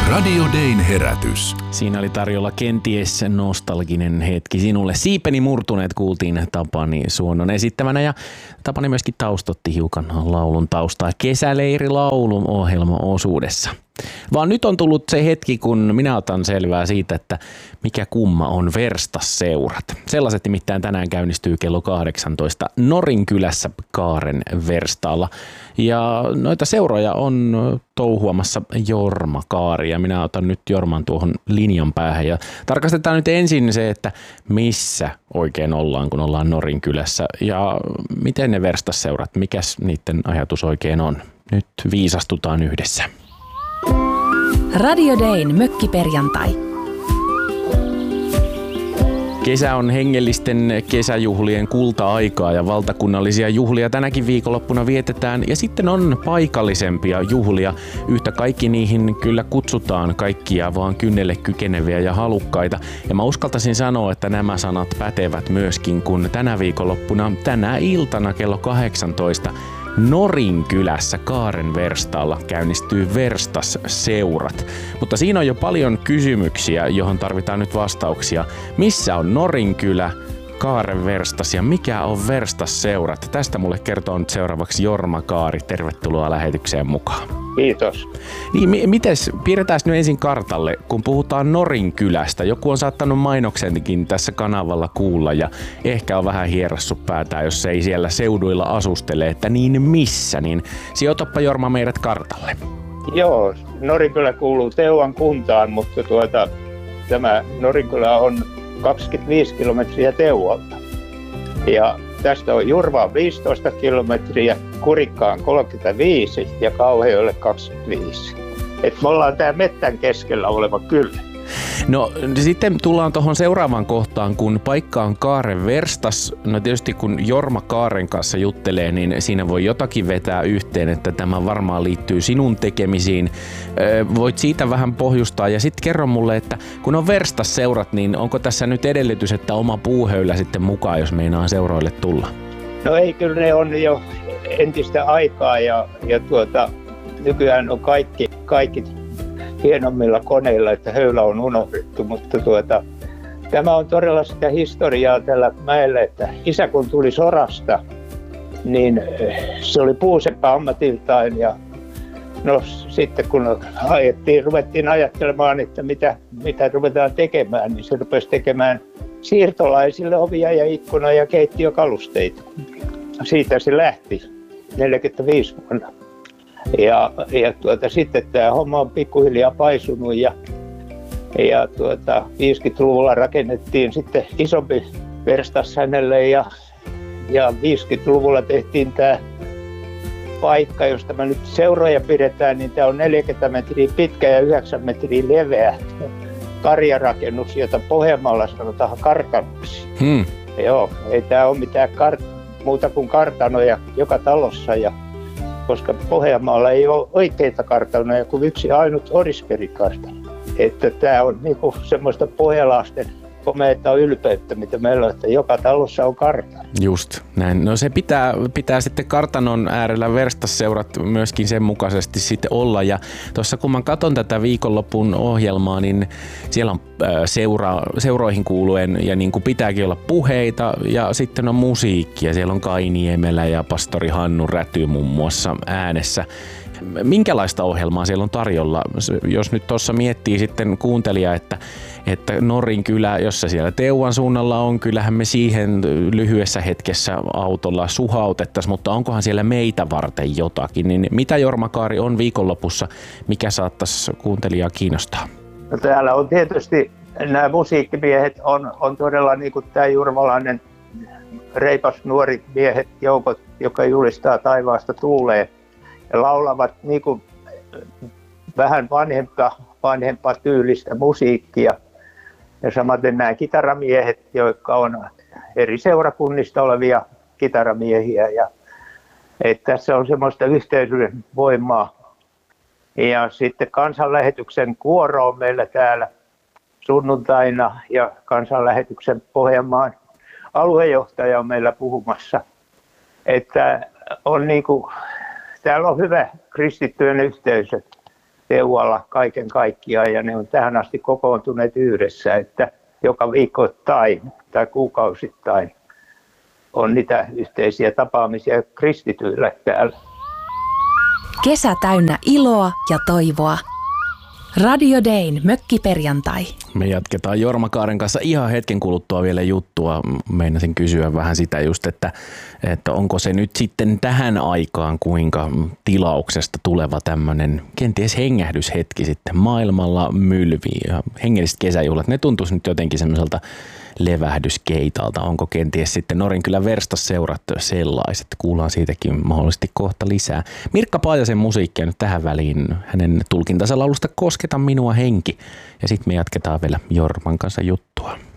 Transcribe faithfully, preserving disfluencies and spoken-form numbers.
Radio Dayn herätys. Siinä oli tarjolla kenties nostalginen hetki sinulle. Siipeni murtuneet kuultiin Tapani Suonnon esittämänä ja Tapani myöskin taustotti hiukan laulun taustaa kesäleirilaulun ohjelmaosuudessa. Vaan nyt on tullut se hetki, kun minä otan selvää siitä, että mikä kumma on verstasseurat. Sellaiset nimittäin tänään käynnistyy kello kahdeksantoista Norinkylässä Kaaren verstaalla. Ja noita seuroja on touhuamassa Jorma Kaari ja minä otan nyt Jorman tuohon linjan päähän. Ja tarkastetaan nyt ensin se, että missä oikein ollaan, kun ollaan Norinkylässä ja miten ne verstasseurat, mikäs niiden ajatus oikein on. Nyt viisastutaan yhdessä. Radio Dayn mökkiperjantai. Kesä on hengellisten kesäjuhlien kulta-aikaa ja valtakunnallisia juhlia tänäkin viikonloppuna vietetään. Ja sitten on paikallisempia juhlia. Yhtä kaikki niihin kyllä kutsutaan kaikkia vaan kynnelle kykeneviä ja halukkaita. Ja mä uskaltaisin sanoa, että nämä sanat pätevät myöskin, kun tänä viikonloppuna, tänä iltana kello kahdeksantoista Norinkylässä Kaaren verstaalla käynnistyy verstasseurat. Mutta siinä on jo paljon kysymyksiä, johon tarvitaan nyt vastauksia. Missä on Norinkylä, Kaaren verstas ja mikä on verstasseurat? Tästä mulle kertoo nyt seuraavaksi Jorma Kaari. Tervetuloa lähetykseen mukaan. Kiitos. Niin, m- mites, piirretään nyt ensin kartalle, kun puhutaan Norinkylästä. Joku on saattanut mainoksenkin tässä kanavalla kuulla ja ehkä on vähän hierassu päätään, jos ei siellä seuduilla asustele, että niin missä, niin sijoitapa Jorma meidät kartalle. Joo, Norinkylä kuuluu Teuvan kuntaan, mutta tuota, tämä Norinkylä on kaksikymmentäviisi kilometriä Teuvalta. Ja tästä on Jurvaan viisitoista kilometriä, Kurikkaan kolmekymmentäviisi ja Kauhajoelle kaksikymmentäviisi. Et me ollaan tää mettän keskellä oleva kylä. No sitten tullaan tuohon seuraavaan kohtaan, kun paikka on Kaaren verstas. No tietysti kun Jorma Kaaren kanssa juttelee, niin siinä voi jotakin vetää yhteen, että tämä varmaan liittyy sinun tekemisiin. Voit siitä vähän pohjustaa ja sitten kerro mulle, että kun on verstasseurat, niin onko tässä nyt edellytys, että oma puuhöylä sitten mukaan, jos meinaa seuroille tulla? No ei, kyllä ne on jo entistä aikaa ja, ja tuota, nykyään on kaikki, kaikki hienommilla koneilla, että höylä on unohdettu, mutta tuota, tämä on todella sitä historiaa tällä mäellä, että isä kun tuli sodasta, niin se oli puuseppä ammatiltaan ja no sitten kun ajettiin, ruvettiin ajattelemaan, että mitä, mitä ruvetaan tekemään, niin se rupesi tekemään siirtolaisille ovia ja ikkuna ja keittiökalusteita. Siitä se lähti neljäkymmentäviisi vuonna. Ja, ja tuota, sitten tämä homma on pikkuhiljaa paisunut ja, ja tuota, viisikymmentäluvulla rakennettiin sitten isompi verstas hänelle ja, ja viisikymmentäluvulla tehtiin tämä paikka, josta me nyt seuroja pidetään, niin tämä on neljäkymmentä metriä pitkä ja yhdeksän metriä leveä karjarakennus, jota Pohjanmaalla sanotaan kartanoksi. Hmm. Joo, ei tämä ole mitään kart- muuta kuin kartanoja joka talossa ja koska Pohjanmaalla ei ole oikeita kartanoja kuin yksi ainut Orisperi-kartano. Että tämä on niinku semmoista pohjalaisten komeata ylpeyttä, mitä meillä on, että joka talossa on kartano. Just näin. No se pitää, pitää sitten kartanon äärellä verstasseurat myöskin sen mukaisesti sitten olla. Ja tuossa kun mä katson tätä viikonlopun ohjelmaa, niin siellä on seura, seuroihin kuuluen ja niin kuin pitääkin olla puheita ja sitten on musiikkia. Siellä on Kai Niemelä ja pastori Hannu Räty muun muassa äänessä. Minkälaista ohjelmaa siellä on tarjolla? Jos nyt tuossa miettii sitten kuuntelija, että, että Norinkylä, jossa siellä Teuvan suunnalla on, kyllähän me siihen lyhyessä hetkessä autolla suhautettaisiin, mutta onkohan siellä meitä varten jotakin? Niin mitä Jorma Kaari on viikonlopussa, mikä saattaisi kuuntelijaa kiinnostaa? No täällä on tietysti nämä musiikkimiehet on, on todella niin kuin tämä jurvalainen reipas nuori miehet joukot, joka julistaa taivaasta tuuleen. Ja laulavat niin kuin vähän vanhempaa, vanhempaa tyylistä musiikkia. Ja samaten nämä kitaramiehet, jotka on eri seurakunnista olevia kitaramiehiä. Ja, että tässä on semmoista yhteisöjen voimaa. Ja sitten kansanlähetyksen kuoro on meillä täällä sunnuntaina ja kansanlähetyksen Pohjanmaan aluejohtaja on meillä puhumassa. Että on niin kuin täällä on hyvä kristittyjen yhteisö Teualla kaiken kaikkiaan ja ne on tähän asti kokoontuneet yhdessä, että joka viikoittain tai kuukausittain on niitä yhteisiä tapaamisia kristityillä täällä. Kesä täynnä iloa ja toivoa. Radio Dayn mökkiperjantai. Me jatketaan Jorma Kaaren kanssa ihan hetken kuluttua vielä juttua. Meinasin kysyä vähän sitä just, että, että onko se nyt sitten tähän aikaan kuinka tilauksesta tuleva tämmöinen kenties hengähdyshetki sitten maailmalla mylvii. Ja hengelliset kesäjuhlat, ne tuntuisi nyt jotenkin semmoiselta levähdyskeitalta. Onko kenties sitten Norinkylän Verstas-seurat sellaiset? Kuullaan siitäkin mahdollisesti kohta lisää. Mirkka Paajasen musiikkia nyt tähän väliin. Hänen tulkintansa laulusta Kosketa minua henki. Ja sitten me jatketaan vielä Jorman kanssa juttua.